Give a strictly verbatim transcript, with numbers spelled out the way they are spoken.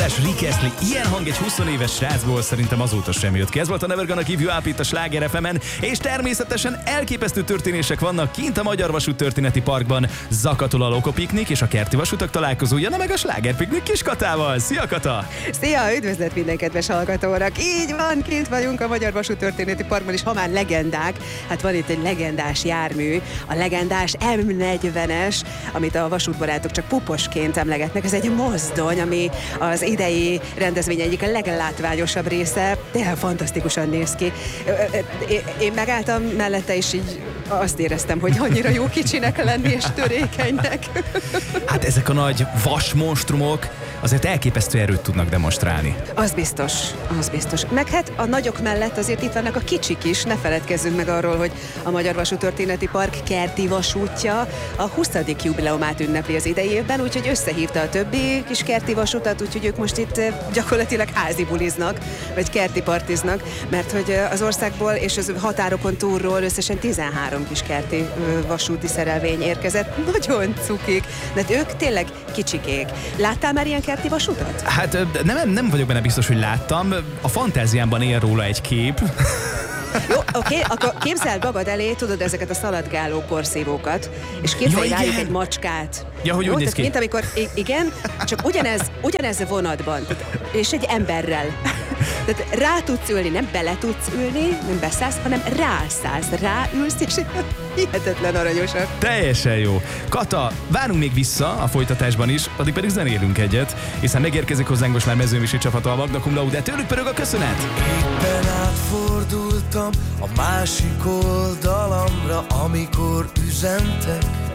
legendás Rick Astley. Ilyen hang egy húsz éves srácból szerintem azóta sem jött ki. Ez volt a Never Gonna Give You Up itt a Sláger ef emen, és természetesen elképesztő történések vannak kint a Magyar Vasút Történeti Parkban. Zakatol a Lokopiknik és a Kerti Vasutak találkozója, na meg a Slágerpiknik Kiskatával. Szia, Kata! Szia, üdvözlet minden kedves hallgatónak! Így van, kint vagyunk a Magyar Vasút Történeti Parkban, és ha már legendák, hát van itt egy legendás jármű, a legendás em negyvenes, amit a vasútbarátok csak puposként emlegetnek. Ez egy mozdony, ami az idei rendezvény egyik a leglátványosabb része, tényleg fantasztikusan néz ki. Én megálltam mellette, és így azt éreztem, hogy annyira jó kicsinek lenni és törékenynek. Hát ezek a nagy vasmonstrumok azért elképesztő erőt tudnak demonstrálni. Az biztos, az biztos. Meg hát a nagyok mellett azért itt vannak a kicsik is, ne feledkezzünk meg arról, hogy a Magyar Vasút Történeti Park kerti vasútja a huszadik jubileumát ünnepli az idei évben, úgyhogy összehívta a többi kis kerti vasutat, úgyhogy ők most itt gyakorlatilag házi buliznak, vagy kerti partiznak, mert hogy az országból és az határokon túlról összesen tizenhárom kis kerti vasúti szerelvény érkezett. Nagyon cukik, de ők tényleg kicsikék. Láttál már ilyen kerti vasutat? Hát nem, nem vagyok benne biztos, hogy láttam. A fantáziámban él róla egy kép. Jó, oké, okay, akkor képzeld magad elé, tudod, ezeket a szaladgáló porszívókat, és képzelj ja, rájuk egy macskát. Ja, hogy jó, úgy néz tehát ki. mint amikor, igen, csak ugyanez, ugyanez a vonatban, és egy emberrel. Tehát rá tudsz ülni, nem bele tudsz ülni, nem beszállsz, hanem rászállsz, ráülsz, és hihetetlen aranyosak. Teljesen jó. Kata, várunk még vissza a folytatásban is, addig pedig zenélünk egyet, hiszen megérkezik hozzánk most már Mezőmisi csapata, a Magna Cum Laude, tőlük pörög a köszönet. Éppen átfordultam a másik oldalamra, amikor üzentek.